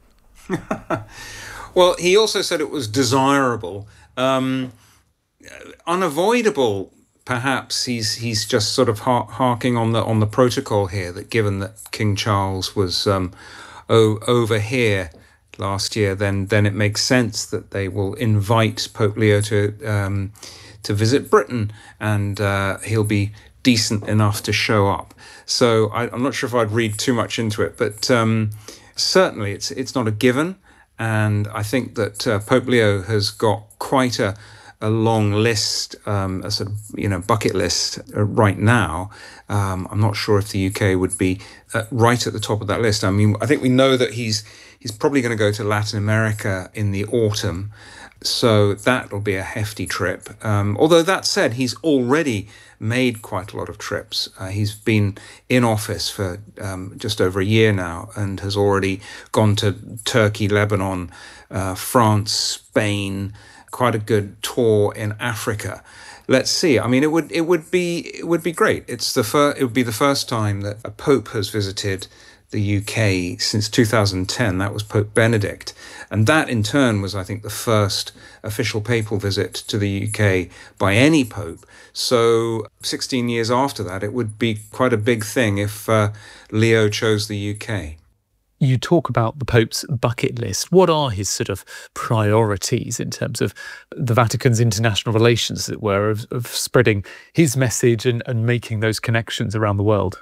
Well, he also said it was desirable. Um, unavoidable, perhaps, he's he's just sort of har- harking on the on the protocol here, that given that King Charles was um, o- over here last year, then then it makes sense that they will invite Pope Leo to um, to visit Britain, and uh, he'll be decent enough to show up. So I, I'm not sure if I'd read too much into it, but um, certainly it's it's not a given. And I think that uh, Pope Leo has got quite a, a long list, um, a sort of, you know, bucket list uh, right now. Um, I'm not sure if the U K would be uh, right at the top of that list. I mean, I think we know that he's he's probably going to go to Latin America in the autumn. So that'll be a hefty trip. Um, although that said, he's already made quite a lot of trips. Uh, he's been in office for um, just over a year now and has already gone to Turkey, Lebanon, uh, France, Spain, quite a good tour in Africa. Let's see. I mean, it would it would be it would be great. It's the fir- it would be the first time that a pope has visited the U K since two thousand ten. That was Pope Benedict. And that in turn was, I think, the first official papal visit to the U K by any pope. So sixteen years after that, it would be quite a big thing if uh, Leo chose the U K. You talk about the Pope's bucket list. What are his sort of priorities in terms of the Vatican's international relations, as it were, of, of spreading his message and, and making those connections around the world?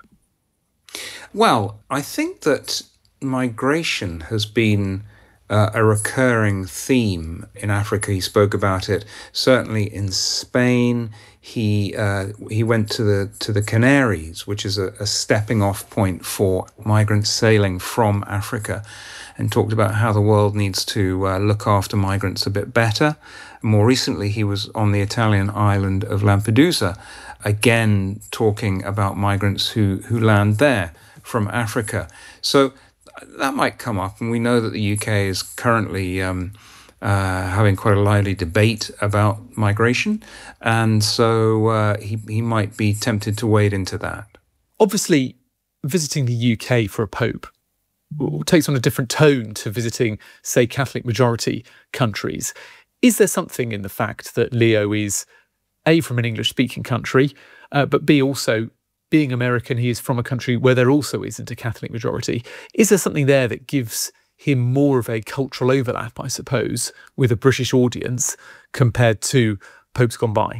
Well, I think that migration has been uh, a recurring theme in Africa. He spoke about it certainly in Spain. He uh, he went to the to the Canaries, which is a, a stepping off point for migrants sailing from Africa, and talked about how the world needs to uh, look after migrants a bit better. More recently, he was on the Italian island of Lampedusa, again talking about migrants who, who land there from Africa. So that might come up, and we know that the U K is currently um, uh, having quite a lively debate about migration, and so uh, he, he might be tempted to wade into that. Obviously, visiting the U K for a pope takes on a different tone to visiting, say, Catholic majority countries. Is there something in the fact that Leo is, A, from an English-speaking country, uh, but B, also being American, he is from a country where there also isn't a Catholic majority. Is there something there that gives him more of a cultural overlap, I suppose, with a British audience compared to popes gone by?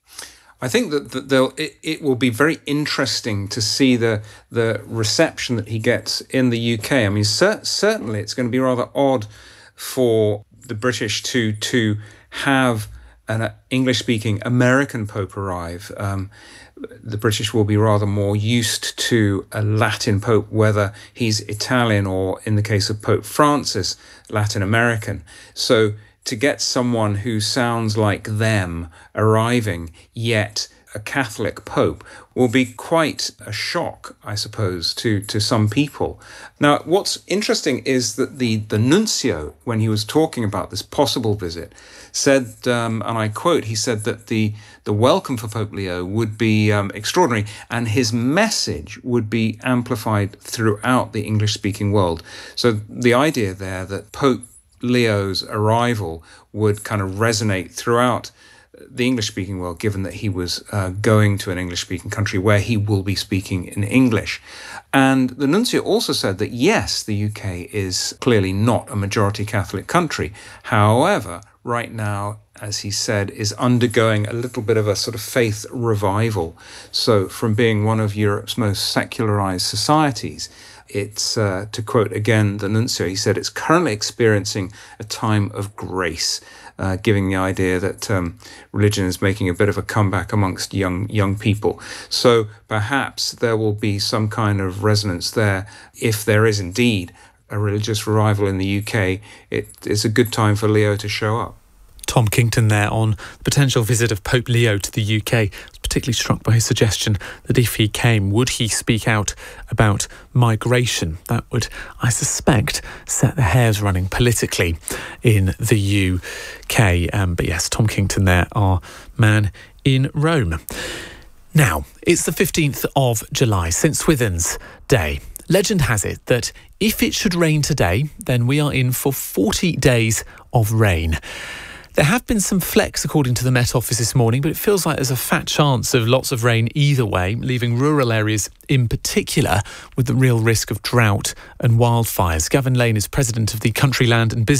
I think that, that they'll, it, it will be very interesting to see the the reception that he gets in the U K. I mean, cer- certainly it's going to be rather odd for the British to to have an English-speaking American pope arrive. Um, the British will be rather more used to a Latin pope, whether he's Italian or, in the case of Pope Francis, Latin American. So to get someone who sounds like them arriving, yet a Catholic pope, will be quite a shock, I suppose, to, to some people. Now, what's interesting is that the, the nuncio, when he was talking about this possible visit, said, um, and I quote, he said that the, the welcome for Pope Leo would be um, extraordinary, and his message would be amplified throughout the English-speaking world. So the idea there that Pope Leo's arrival would kind of resonate throughout the English-speaking world, given that he was uh, going to an English-speaking country where he will be speaking in English. And the nuncio also said that, yes, the U K is clearly not a majority Catholic country. However, right now, as he said, is undergoing a little bit of a sort of faith revival. So from being one of Europe's most secularized societies, it's, uh, to quote again the nuncio, he said it's currently experiencing a time of grace, uh, giving the idea that um, religion is making a bit of a comeback amongst young young people. So perhaps there will be some kind of resonance there. If there is indeed a religious revival in the U K, it is a good time for Leo to show up. Tom Kington there on the potential visit of Pope Leo to the U K. I was particularly struck by his suggestion that if he came, would he speak out about migration? That would, I suspect, set the hairs running politically in the U K. Um, but yes, Tom Kington there, our man in Rome. Now, it's the fifteenth of July, Saint Swithin's Day. Legend has it that if it should rain today, then we are in for forty days of rain. There have been some flecks, according to the Met Office this morning, but it feels like there's a fat chance of lots of rain either way, leaving rural areas in particular with the real risk of drought and wildfires. Gavin Lane is president of the Country Land and Business